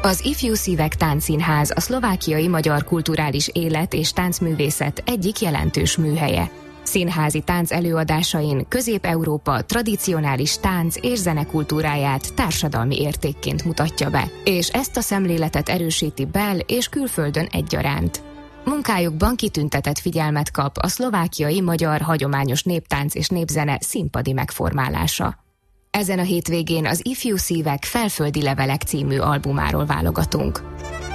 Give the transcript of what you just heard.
Az Ifjú Szívek Táncszínház a szlovákiai magyar kulturális élet és táncművészet egyik jelentős műhelye. Színházi tánc előadásain Közép-Európa tradicionális tánc és zenekultúráját társadalmi értékként mutatja be, és ezt a szemléletet erősíti bel- és külföldön egyaránt. Munkájukban kitüntetett figyelmet kap a szlovákiai magyar hagyományos néptánc és népzene színpadi megformálása. Ezen a hétvégén az Ifjú Szívek Felföldi Levelek című albumáról válogatunk.